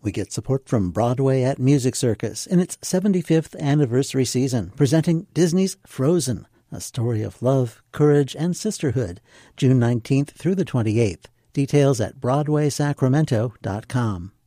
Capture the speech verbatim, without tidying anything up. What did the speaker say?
We get support from Broadway at Music Circus in its seventy-fifth anniversary season, presenting Disney's Frozen, a story of love, courage, and sisterhood, June nineteenth through the twenty-eighth. Details at broadway sacramento dot com.